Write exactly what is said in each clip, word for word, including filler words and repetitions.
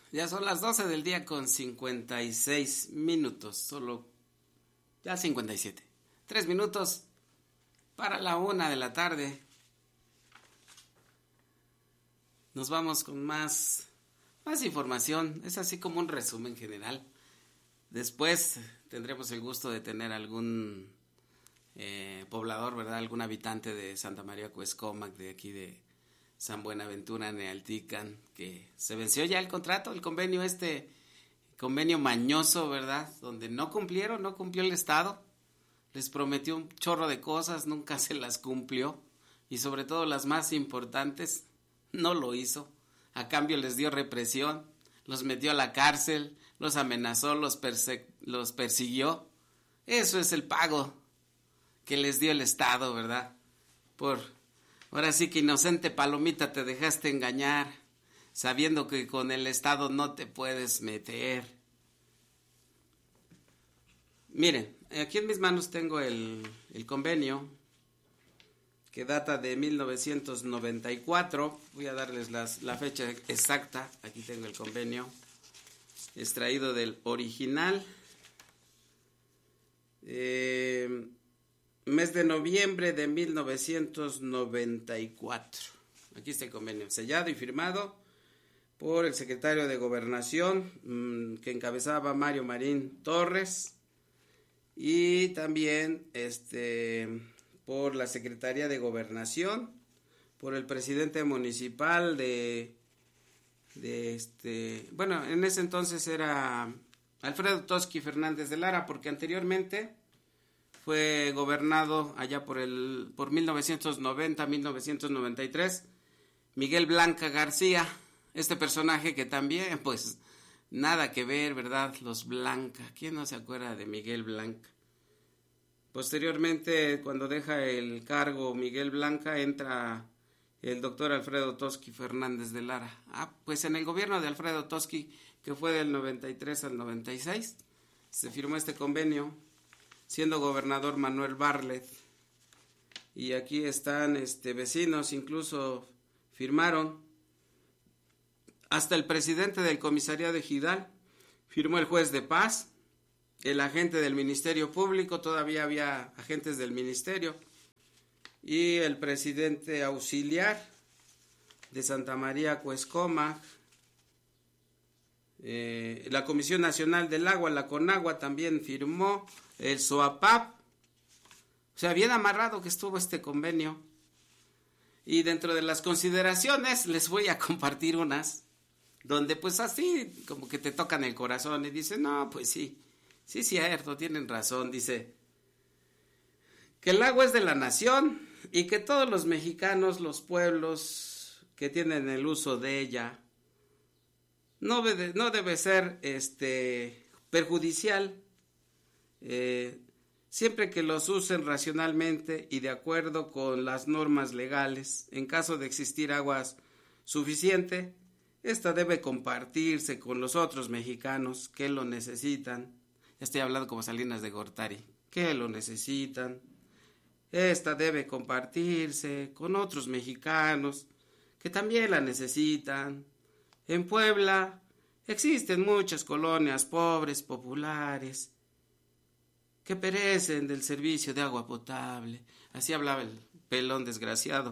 Ya son las doce del día con cincuenta y seis minutos, solo ya cincuenta y siete. Tres minutos para la una de la tarde. Nos vamos con más, más información, es así como un resumen general. Después tendremos el gusto de tener algún eh, poblador, ¿verdad? Algún habitante de Santa María Cuescómac, de aquí de San Buenaventura, Nealtican, que se venció ya el contrato, el convenio este, convenio mañoso, ¿verdad? Donde no cumplieron, no cumplió el Estado, les prometió un chorro de cosas, nunca se las cumplió, y sobre todo las más importantes, no lo hizo. A cambio les dio represión, los metió a la cárcel, los amenazó, los, perse- los persiguió. Eso es el pago que les dio el Estado, ¿verdad? Por, ahora sí que inocente palomita te dejaste engañar, sabiendo que con el Estado no te puedes meter. Miren, aquí en mis manos tengo el, el convenio que data de mil novecientos noventa y cuatro. Voy a darles las, la fecha exacta. Aquí tengo el convenio extraído del original. Eh, mes de noviembre de mil novecientos noventa y cuatro. Aquí está el convenio, sellado y firmado por el secretario de Gobernación, mmm, que encabezaba Mario Marín Torres, y también este por la Secretaría de Gobernación, por el presidente municipal de, de este, bueno, en ese entonces era Alfredo Toski Fernández de Lara, porque anteriormente fue gobernado allá por el por mil novecientos noventa a mil novecientos noventa y tres Miguel Blanca García, este personaje que también, pues, nada que ver, ¿verdad? Los Blanca, ¿quién no se acuerda de Miguel Blanca? Posteriormente, cuando deja el cargo Miguel Blanca, entra el doctor Alfredo Toski Fernández de Lara. Ah, pues en el gobierno de Alfredo Toski, que fue del noventa y tres al noventa y seis, se firmó este convenio, siendo gobernador Manuel Barlet. Y aquí están este, vecinos, incluso firmaron. Hasta el presidente del comisariado ejidal firmó el juez de paz, el agente del Ministerio Público, todavía había agentes del Ministerio, y el presidente auxiliar de Santa María Cuescómac, eh, la Comisión Nacional del Agua, la CONAGUA, también firmó, el SOAPAP. O sea, bien amarrado que estuvo este convenio. Y dentro de las consideraciones les voy a compartir unas, donde pues así como que te tocan el corazón y dicen, no, pues sí, sí, cierto, tienen razón. Dice que el agua es de la nación y que todos los mexicanos, los pueblos que tienen el uso de ella, no debe, no debe ser este, perjudicial, eh, siempre que los usen racionalmente y de acuerdo con las normas legales. En caso de existir agua suficiente, esta debe compartirse con los otros mexicanos que lo necesitan. Ya estoy hablando como Salinas de Gortari, que lo necesitan. Esta debe compartirse con otros mexicanos que también la necesitan. En Puebla existen muchas colonias pobres, populares, que perecen del servicio de agua potable. Así hablaba el pelón desgraciado.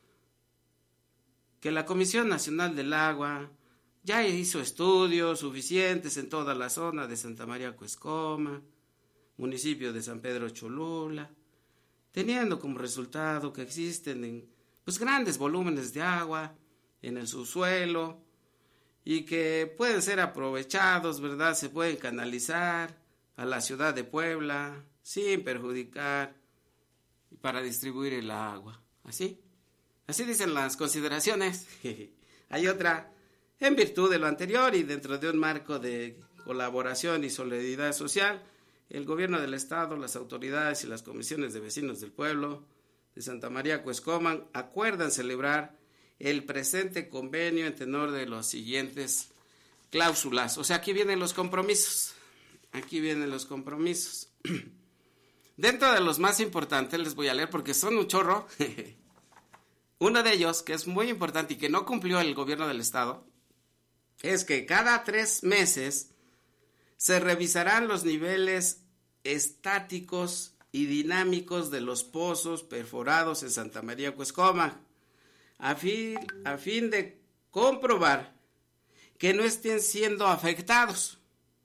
Que la Comisión Nacional del Agua ya hizo estudios suficientes en toda la zona de Santa María Cuescómac, municipio de San Pedro Cholula, teniendo como resultado que existen en, pues, grandes volúmenes de agua en el subsuelo y que pueden ser aprovechados, ¿verdad? Se pueden canalizar a la ciudad de Puebla sin perjudicar para distribuir el agua. ¿Así? Así dicen las consideraciones. Hay otra, en virtud de lo anterior y dentro de un marco de colaboración y solidaridad social, el gobierno del estado, las autoridades y las comisiones de vecinos del pueblo de Santa María Cuescómac acuerdan celebrar el presente convenio en tenor de los siguientes cláusulas. O sea, aquí vienen los compromisos. Aquí vienen los compromisos. Dentro de los más importantes les voy a leer porque son un chorro. Uno de ellos, que es muy importante y que no cumplió el gobierno del estado, es que cada tres meses se revisarán los niveles estáticos y dinámicos de los pozos perforados en Santa María Cuescómac, a fin, a fin de comprobar que no estén siendo afectados.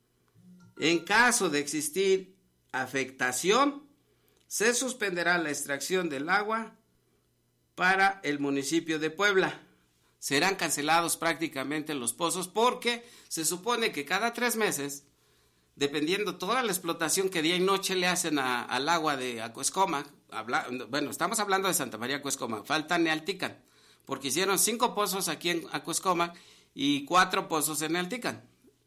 En caso de existir afectación, se suspenderá la extracción del agua para el municipio de Puebla. Serán cancelados prácticamente los pozos porque se supone que cada tres meses, dependiendo toda la explotación que día y noche le hacen a, al agua de Cuescómac, habla, bueno, estamos hablando de Santa María Cuescómac, falta Nealtican, porque hicieron cinco pozos aquí en Cuescómac y cuatro pozos en Nealtican.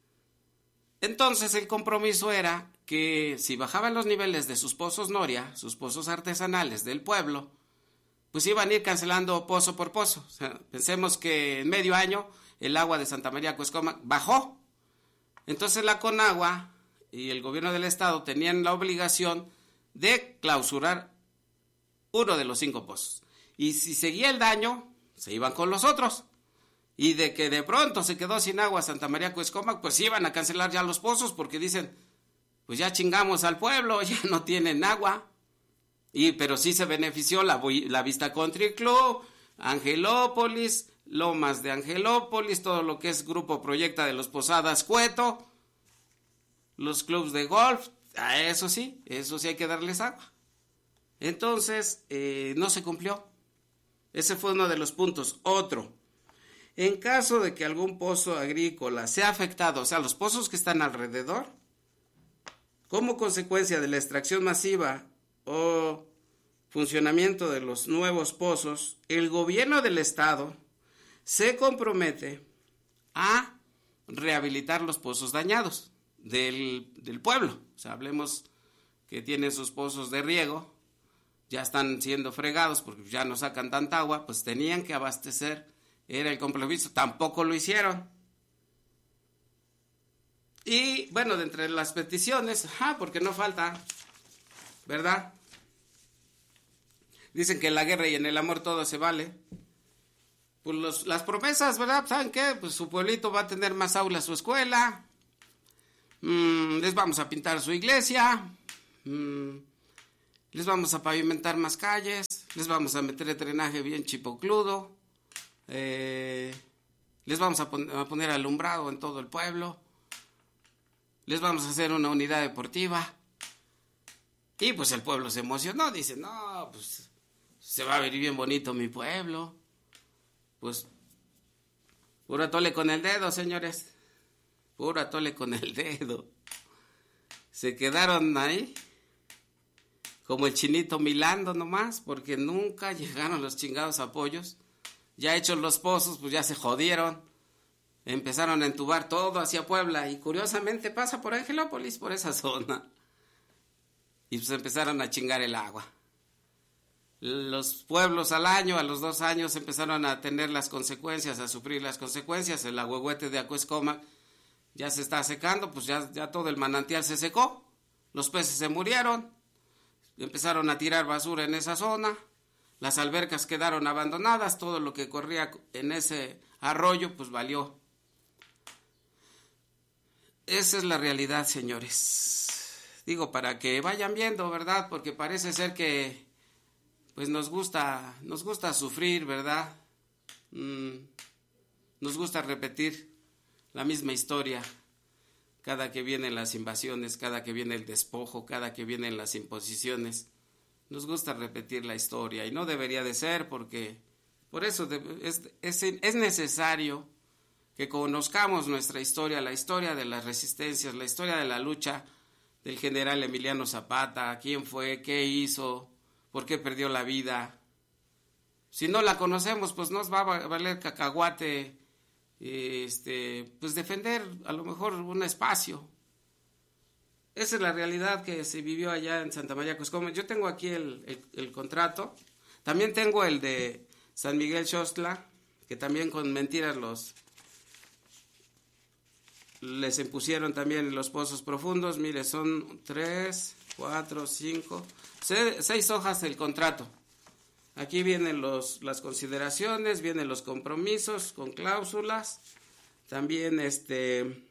Entonces el compromiso era que si bajaban los niveles de sus pozos Noria, sus pozos artesanales del pueblo, pues iban a ir cancelando pozo por pozo. O sea, pensemos que en medio año el agua de Santa María Cuescómac bajó. Entonces la Conagua y el gobierno del estado tenían la obligación de clausurar uno de los cinco pozos. Y si seguía el daño, se iban con los otros. Y de que de pronto se quedó sin agua Santa María Cuescómac, pues iban a cancelar ya los pozos porque dicen, pues ya chingamos al pueblo, ya no tienen agua. Y pero sí se benefició la, la Vista Country Club, Angelópolis, Lomas de Angelópolis, todo lo que es Grupo Proyecta de los Posadas Cueto, los clubs de golf, a eso sí, eso sí hay que darles agua. Entonces, eh, no se cumplió. Ese fue uno de los puntos. Otro, en caso de que algún pozo agrícola sea afectado, o sea, los pozos que están alrededor, como consecuencia de la extracción masiva o funcionamiento de los nuevos pozos, el gobierno del estado se compromete a rehabilitar los pozos dañados del, del pueblo. O sea, hablemos que tienen sus pozos de riego, ya están siendo fregados porque ya no sacan tanta agua, pues tenían que abastecer, era el compromiso, tampoco lo hicieron. Y bueno, de entre las peticiones, ah, porque no falta, ¿verdad? Dicen que en la guerra y en el amor todo se vale. Pues los, las promesas, ¿verdad? ¿Saben qué? Pues su pueblito va a tener más aulas, su escuela. Mm, les vamos a pintar su iglesia. Mm, les vamos a pavimentar más calles. Les vamos a meter el drenaje bien chipocludo. Eh, les vamos a, pon- a poner alumbrado en todo el pueblo. Les vamos a hacer una unidad deportiva. Y pues el pueblo se emocionó, dice, no, pues se va a ver bien bonito mi pueblo. Pues puro atole con el dedo, señores. Puro atole con el dedo. Se quedaron ahí como el chinito milando nomás, porque nunca llegaron los chingados apoyos. Ya hechos los pozos, pues ya se jodieron. Empezaron a entubar todo hacia Puebla y curiosamente pasa por Angelópolis, por esa zona. Y pues empezaron a chingar el agua. Los pueblos al año, a los dos años, empezaron a tener las consecuencias, a sufrir las consecuencias. El ahuehuete de Cuescómac ya se está secando, pues ya, ya todo el manantial se secó. Los peces se murieron. Empezaron a tirar basura en esa zona. Las albercas quedaron abandonadas. Todo lo que corría en ese arroyo, pues valió. Esa es la realidad, señores. Digo, para que vayan viendo, ¿verdad? Porque parece ser que pues nos gusta, nos gusta sufrir, ¿verdad? Mm, nos gusta repetir la misma historia cada que vienen las invasiones, cada que viene el despojo, cada que vienen las imposiciones. Nos gusta repetir la historia y no debería de ser porque por eso es, es, es necesario que conozcamos nuestra historia, la historia de las resistencias, la historia de la lucha del general Emiliano Zapata, quién fue, qué hizo, por qué perdió la vida. Si no la conocemos, pues nos va a valer cacahuate, este, pues defender a lo mejor un espacio. Esa es la realidad que se vivió allá en Santa María Cuescómac. Yo tengo aquí el, el, el contrato, también tengo el de San Miguel Xostla, que también con mentiras los les impusieron también los pozos profundos. Mire, son tres, cuatro, cinco, seis, seis hojas del contrato. Aquí vienen los, las consideraciones, vienen los compromisos con cláusulas. también este,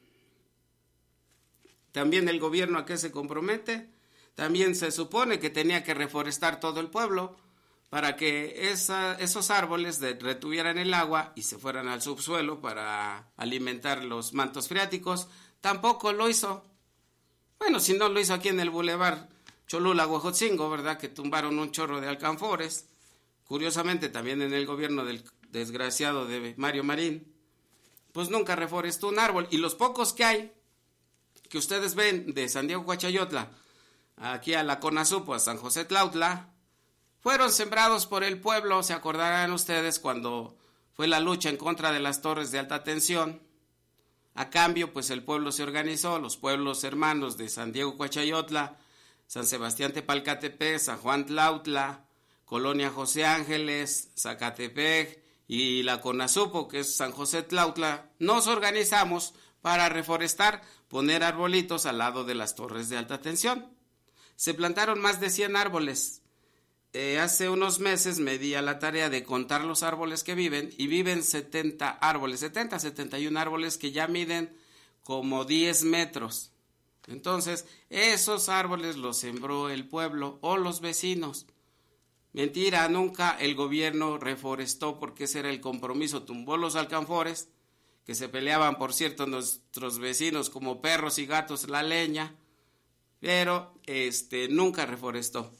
también el gobierno a qué se compromete, también se supone que tenía que reforestar todo el pueblo para que esa, esos árboles de, retuvieran el agua y se fueran al subsuelo para alimentar los mantos freáticos. Tampoco lo hizo. Bueno, si no lo hizo aquí en el Boulevard Cholula, Huejotzingo, ¿verdad? Que tumbaron un chorro de alcanfores. Curiosamente, también en el gobierno del desgraciado de Mario Marín, pues nunca reforestó un árbol. Y los pocos que hay, que ustedes ven de San Diego Huachayotla, aquí a la Conasupo, a San José Tlautla, fueron sembrados por el pueblo. Se acordarán ustedes cuando fue la lucha en contra de las torres de alta tensión. A cambio, pues el pueblo se organizó, los pueblos hermanos de San Diego Huachayotla, San Sebastián Tepalcatepec, San Juan Tlautla, Colonia José Ángeles, Zacatepec y la Conasupo, que es San José Tlautla, nos organizamos para reforestar, poner arbolitos al lado de las torres de alta tensión. Se plantaron más de cien árboles. Eh, hace unos meses me di a la tarea de contar los árboles que viven y viven setenta árboles, setenta, setenta y uno árboles que ya miden como diez metros. Entonces, esos árboles los sembró el pueblo o los vecinos. Mentira, nunca el gobierno reforestó porque ese era el compromiso, tumbó los alcanfores, que se peleaban, por cierto, nuestros vecinos como perros y gatos la leña, pero este nunca reforestó.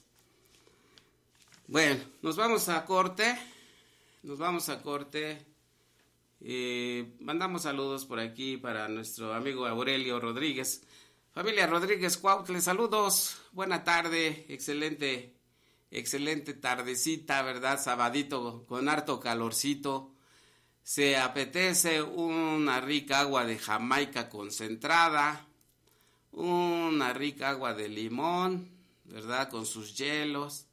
Bueno, nos vamos a corte, nos vamos a corte, eh, mandamos saludos por aquí para nuestro amigo Aurelio Rodríguez, familia Rodríguez Cuautle, saludos, buena tarde, excelente, excelente tardecita, ¿verdad? Sabadito con harto calorcito, se apetece una rica agua de Jamaica concentrada, una rica agua de limón, ¿verdad? Con sus hielos.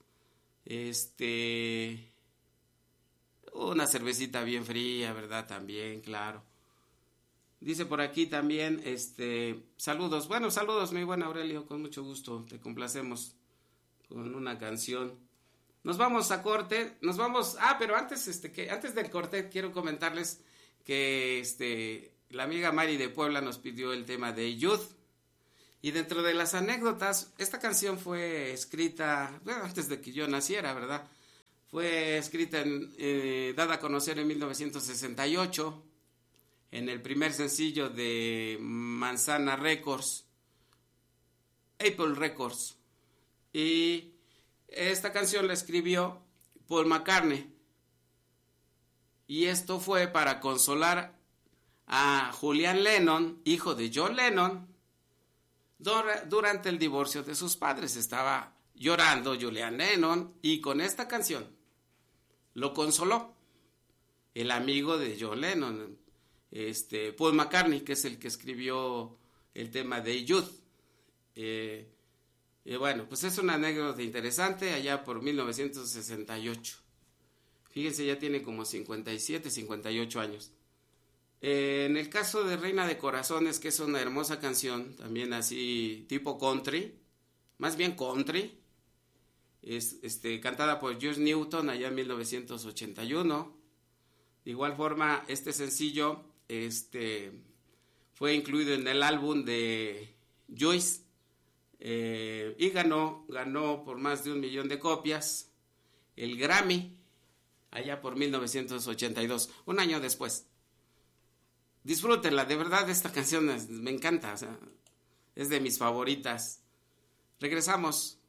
Este, una cervecita bien fría, ¿verdad? También, claro. Dice por aquí también, este, saludos. Bueno, saludos, mi buen Aurelio, con mucho gusto. Te complacemos con una canción. Nos vamos a corte, nos vamos, ah, pero antes, este, que antes del corte quiero comentarles que, este, la amiga Mari de Puebla nos pidió el tema de Youth. Y dentro de las anécdotas, esta canción fue escrita, bueno, antes de que yo naciera, ¿verdad? Fue escrita, en, eh, dada a conocer en mil novecientos sesenta y ocho, en el primer sencillo de Manzana Records, Apple Records. Y esta canción la escribió Paul McCartney. Y esto fue para consolar a Julian Lennon, hijo de John Lennon, durante el divorcio de sus padres. Estaba llorando Julian Lennon y con esta canción lo consoló el amigo de John Lennon, este, Paul McCartney, que es el que escribió el tema de Youth. Eh, eh, bueno, pues es una anécdota interesante allá por mil novecientos sesenta y ocho. Fíjense, ya tiene como cincuenta y siete, cincuenta y ocho años. Eh, en el caso de Reina de Corazones, que es una hermosa canción, también así tipo country, más bien country, es este, cantada por George Newton allá en mil novecientos ochenta y uno. De igual forma, este sencillo este, fue incluido en el álbum de Joyce eh, y ganó, ganó por más de un millón de copias el Grammy allá por mil novecientos ochenta y dos, un año después. Disfrútenla, de verdad esta canción es, me encanta, o sea, es de mis favoritas. Regresamos.